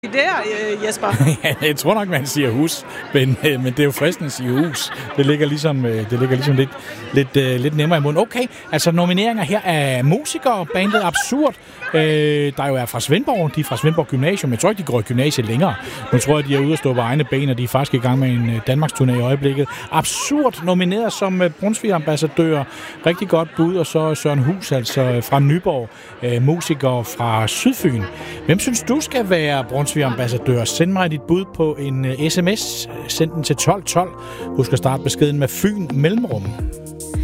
Der, Jesper. Ja, jeg tror nok, man siger hus, men det er jo fristende at sige hus. Det ligger ligesom lidt nemmere i munden. Okay, altså nomineringer her af musikere, bandet Absurd, der jo er fra Svendborg. De er fra Svendborg Gymnasium. Jeg tror ikke, de går i gymnasiet længere. Nu tror jeg, de er ude at stå på egne ben, og de er faktisk i gang med en Danmarksturné i øjeblikket. Absurd nomineret som Brunsviger-ambassadør. Rigtig godt bud. Og så Søren Hus, altså fra Nyborg. Musikere fra Sydfyn. Hvem synes du skal være Brunsviger-ambassadør? Send mig dit bud på en sms. Send den til 1212. Husk at starte beskeden med Fyn mellemrum.